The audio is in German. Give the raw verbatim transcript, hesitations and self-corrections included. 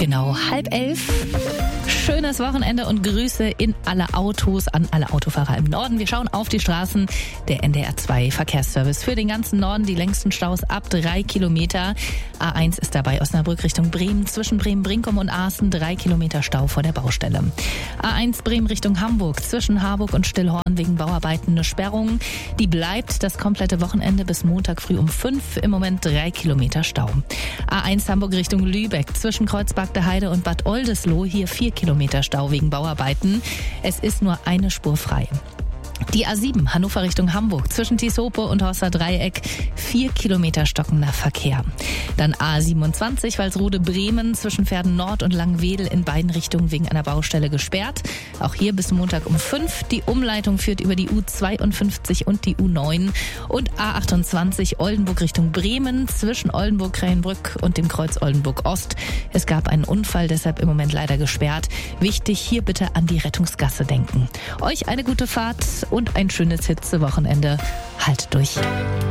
Genau, halb elf. Schönes Wochenende und Grüße in alle Autos, an alle Autofahrer im Norden. Wir schauen auf die Straßen. Der N D R zwei Verkehrsservice für den ganzen Norden. Die längsten Staus ab drei Kilometer. A eins ist dabei Osnabrück Richtung Bremen. Zwischen Bremen-Brinkum und Aachen drei Kilometer Stau vor der Baustelle. A eins Bremen Richtung Hamburg. Zwischen Harburg und Stillhorn wegen Bauarbeiten eine Sperrung. Die bleibt das komplette Wochenende bis Montag früh um fünf. Im Moment drei Kilometer Stau. A eins Hamburg Richtung Lübeck. Zwischen Kreuzberg der Heide und Bad Oldesloe hier vier Kilometer Stau wegen Bauarbeiten. Es ist nur eine Spur frei. Die A sieben, Hannover Richtung Hamburg, zwischen Tieshope und Horster Dreieck, vier Kilometer stockender Verkehr. Dann A siebenundzwanzig, Walsrode Bremen, zwischen Verden Nord und Langwedel in beiden Richtungen wegen einer Baustelle gesperrt. Auch hier bis Montag um fünf. Die Umleitung führt über die U zweiundfünfzig und die U neun. Und A achtundzwanzig, Oldenburg Richtung Bremen, zwischen Oldenburg-Krähenbrück und dem Kreuz Oldenburg Ost. Es gab einen Unfall, deshalb im Moment leider gesperrt. Wichtig, hier bitte an die Rettungsgasse denken. Euch eine gute Fahrt und ein schönes Hitzewochenende. Halt durch.